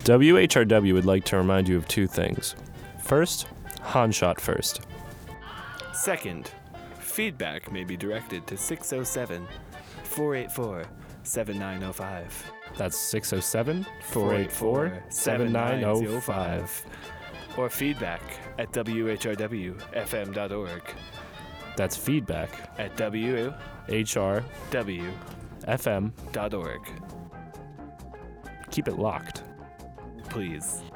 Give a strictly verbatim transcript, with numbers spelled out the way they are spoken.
W H R W would like to remind you of two things. First, Han shot first. Second, feedback may be directed to six oh seven, four eight four, seven nine oh five. That's six oh seven, four eight four, seven nine oh five. Or feedback at W H R W F M dot org. That's feedback At W H R W F M dot org. Keep it locked. Please.